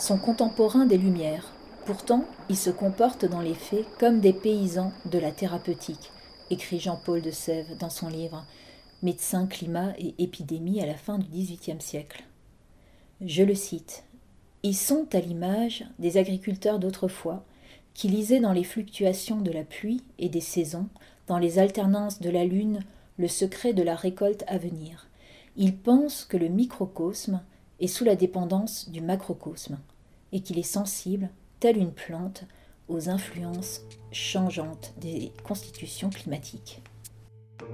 sont contemporains des Lumières. Pourtant, ils se comportent dans les faits comme des paysans de la thérapeutique, écrit Jean-Paul de Sèves dans son livre Médecins, climat et épidémie à la fin du XVIIIe siècle. Je le cite. Ils sont à l'image des agriculteurs d'autrefois, qui lisaient dans les fluctuations de la pluie et des saisons, dans les alternances de la lune, le secret de la récolte à venir. Ils pensent que le microcosme est sous la dépendance du macrocosme, et qu'il est sensible, telle une plante, aux influences changeantes des constitutions climatiques.